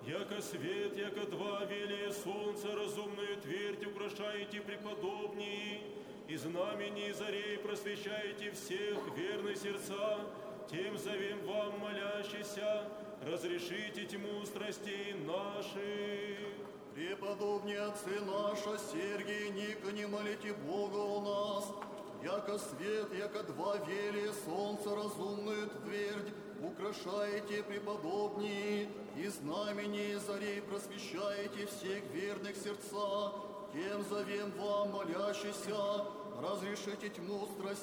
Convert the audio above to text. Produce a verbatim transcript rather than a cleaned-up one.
яко свет, яко два велие солнца, разумную твердь украшаете преподобней, и знамений зарей просвещаете всех верных сердца, тем зовем вам, молящийся, разрешите тьму страстей наших. Преподобнее отцы наша, Сергий и Ника, не молите Бога у нас, яко свет, яко два велие солнца, разумную твердь, украшаете преподобней, и знамений зарей просвещаете всех верных сердца, тем зовем вам, молящийся, разрешите тьму страстей